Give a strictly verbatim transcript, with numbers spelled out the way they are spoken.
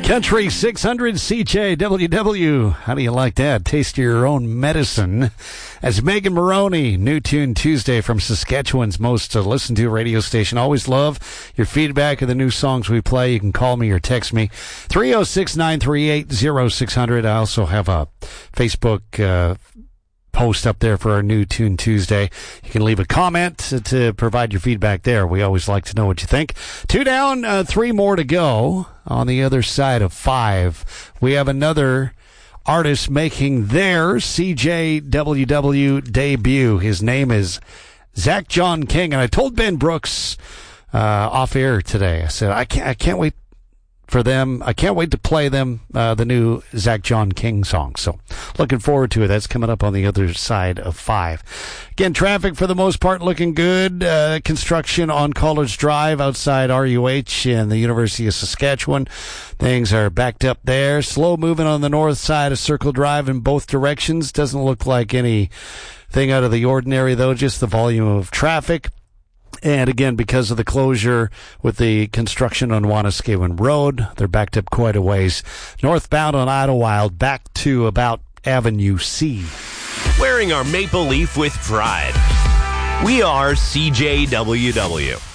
Country six hundred C J W W. How do you like that? Taste your own medicine. As Megan Maroney, New Tune Tuesday from Saskatchewan's most uh, listened to radio station. Always love your feedback of the new songs we play. You can call me or text me. three oh six, nine three eight, oh six hundred. I also have a Facebook uh post up there for our New Tune Tuesday. You can leave a comment to, to provide your feedback there. We always like to know what you think. Two down, uh, three more to go. On the other side of five, we have another artist making their C J W W debut. His name is Zach John King, and I told Ben Brooks uh, off air today. I said I can't, I can't wait for them. I can't wait to play them uh, the new Zach John King song. So looking forward to it. That's coming up on the other side of five. Again, traffic for the most part looking good. Uh, construction on College Drive outside R U H and the University of Saskatchewan. Things are backed up there. Slow moving on the north side of Circle Drive in both directions. Doesn't look like anything out of the ordinary though, just the volume of traffic. And again, because of the closure with the construction on Wanuskewin Road, they're backed up quite a ways. Northbound on Idlewild, back to about Avenue C. Wearing our maple leaf with pride. We are C J W W.